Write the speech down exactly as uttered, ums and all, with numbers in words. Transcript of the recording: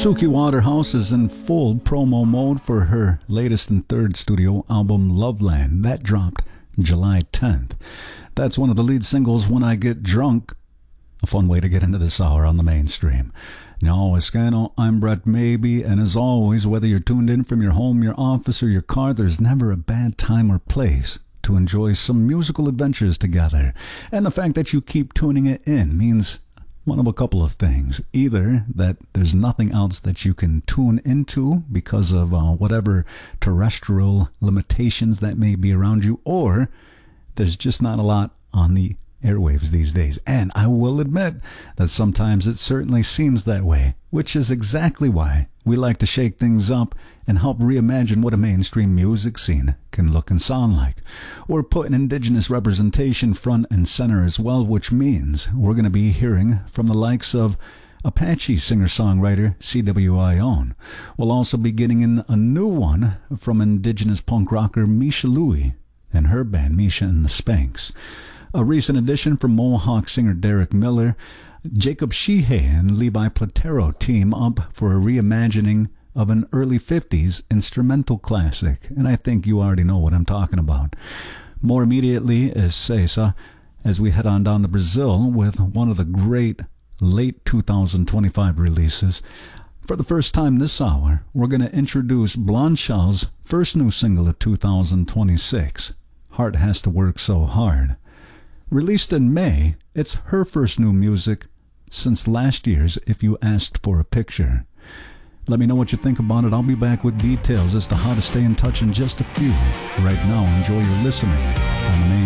Suki Waterhouse is in full promo mode for her latest and third studio album, Loveland. That dropped July tenth. That's one of the lead singles, When I Get Drunk. A fun way to get into this hour on the mainstream. Now, Escano, I'm Brett Maybe, and as always, whether you're tuned in from your home, your office, or your car, there's never a bad time or place to enjoy some musical adventures together. And the fact that you keep tuning it in means one of a couple of things. Either that there's nothing else that you can tune into because of uh, whatever terrestrial limitations that may be around you, or there's just not a lot on the airwaves these days. And I will admit that sometimes it certainly seems that way, which is exactly why we like to shake things up and help reimagine what a mainstream music scene can look and sound like. We're putting indigenous representation front and center as well, which means we're going to be hearing from the likes of Apache singer-songwriter C W I own. We'll also be getting in a new one from indigenous punk rocker Misha Louie and her band Misha and the Spanks. A recent addition from Mohawk singer Derek Miller. Jacob Sheehay and Levi Platero team up for a reimagining of an early fifties instrumental classic, and I think you already know what I'm talking about. More immediately is Cesa, as we head on down to Brazil with one of the great late two thousand twenty-five releases. For the first time this hour, we're going to introduce Blanchal's first new single of two thousand twenty-six, Heart Has to Work So Hard. Released in May, it's her first new music since last year's If You Asked for a Picture. Let me know what you think about it. I'll be back with details as to how to stay in touch in just a few. Right now, enjoy your listening on the main